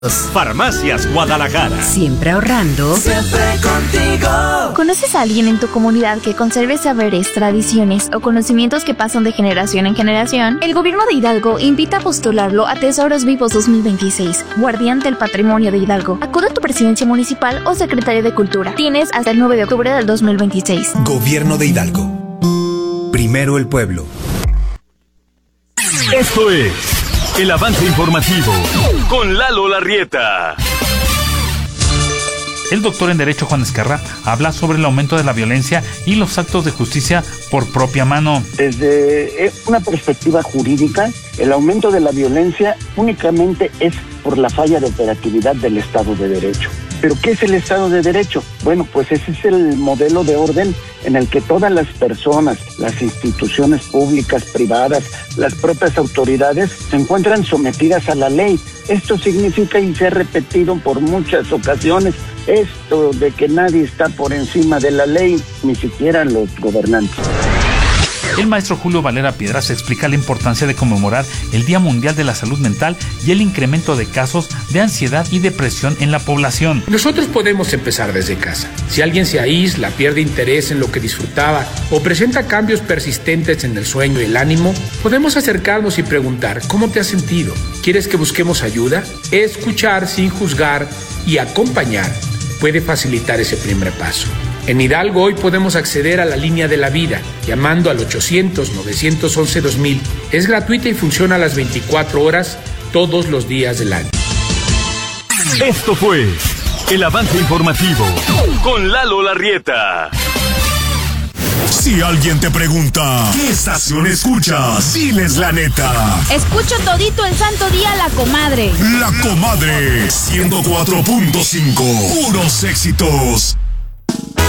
Farmacias Guadalajara. Siempre ahorrando. Siempre contigo. ¿Conoces a alguien en tu comunidad que conserve saberes, tradiciones o conocimientos que pasan de generación en generación? El gobierno de Hidalgo invita a postularlo a Tesoros Vivos 2026, Guardián del Patrimonio de Hidalgo. Acude a tu presidencia municipal o secretario de Cultura. Tienes hasta el 9 de octubre del 2026. Gobierno de Hidalgo. Primero el pueblo. Esto es el avance informativo con Lalo Larrieta. El doctor en Derecho Juan Esquerra habla sobre el aumento de la violencia y los actos de justicia por propia mano. Desde una perspectiva jurídica, el aumento de la violencia únicamente es por la falla de operatividad del Estado de Derecho. ¿Pero qué es el Estado de Derecho? Bueno, pues ese es el modelo de orden en el que todas las personas, las instituciones públicas, privadas, las propias autoridades se encuentran sometidas a la ley. Esto significa, y se ha repetido por muchas ocasiones, esto de que nadie está por encima de la ley, ni siquiera los gobernantes. El maestro Julio Valera Piedras explica la importancia de conmemorar el Día Mundial de la Salud Mental y el incremento de casos de ansiedad y depresión en la población. Nosotros podemos empezar desde casa. Si alguien se aísla, pierde interés en lo que disfrutaba o presenta cambios persistentes en el sueño y el ánimo, podemos acercarnos y preguntar: ¿cómo te has sentido? ¿Quieres que busquemos ayuda? Escuchar sin juzgar y acompañar puede facilitar ese primer paso. En Hidalgo hoy podemos acceder a la línea de la vida llamando al 800-911-2000. Es gratuita y funciona a las 24 horas todos los días del año. Esto fue el avance informativo con Lalo Larrieta. Si alguien te pregunta, ¿qué estación escuchas? Diles la neta. Escucho todito el santo día La Comadre. La Comadre 104.5. Puros éxitos.